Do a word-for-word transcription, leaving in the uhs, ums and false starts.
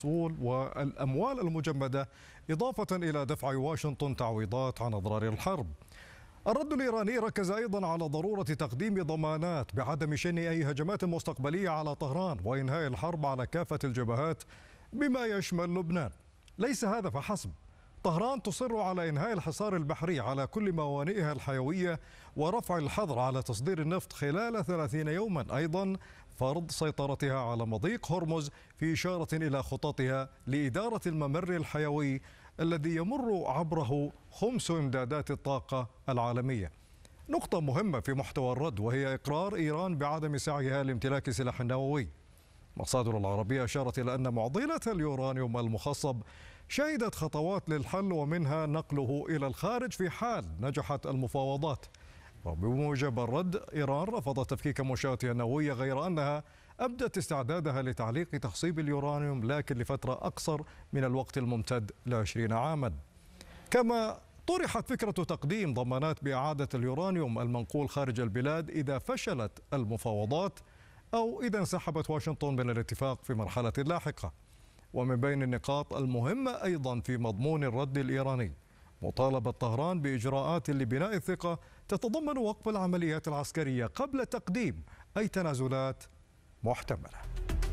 والأموال المجمدة، إضافة إلى دفع واشنطن تعويضات عن أضرار الحرب. الرد الإيراني ركز أيضا على ضرورة تقديم ضمانات بعدم شن أي هجمات مستقبلية على طهران وإنهاء الحرب على كافة الجبهات بما يشمل لبنان. ليس هذا فحسب، طهران تصر على إنهاء الحصار البحري على كل موانئها الحيوية ورفع الحظر على تصدير النفط خلال ثلاثين يوما، أيضا فرض سيطرتها على مضيق هرمز في إشارة إلى خططها لإدارة الممر الحيوي الذي يمر عبره خمس إمدادات الطاقة العالمية. نقطة مهمة في محتوى الرد وهي إقرار إيران بعدم سعيها لامتلاك سلاح نووي. مصادر العربية أشارت إلى أن معضلة اليورانيوم المخصب شهدت خطوات للحل ومنها نقله إلى الخارج في حال نجحت المفاوضات. وبموجب الرد إيران رفضت تفكيك منشآتها النووية، غير أنها أبدت استعدادها لتعليق تخصيب اليورانيوم لكن لفترة أقصر من الوقت الممتد لعشرين عاما. كما طرحت فكرة تقديم ضمانات بإعادة اليورانيوم المنقول خارج البلاد إذا فشلت المفاوضات أو إذا انسحبت واشنطن من الاتفاق في مرحلة لاحقة. ومن بين النقاط المهمة أيضا في مضمون الرد الإيراني مطالبة طهران بإجراءات لبناء الثقة تتضمن وقف العمليات العسكرية قبل تقديم أي تنازلات محتملة.